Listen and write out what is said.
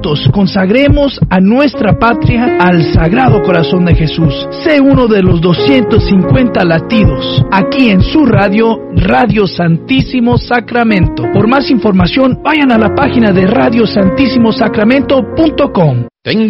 juntos consagremos a nuestra patria al Sagrado Corazón de Jesús. Sé uno de los 250 latidos, aquí en su radio, Radio Santísimo Sacramento. Por más información, vayan a la página de radiosantissimosacramento.com.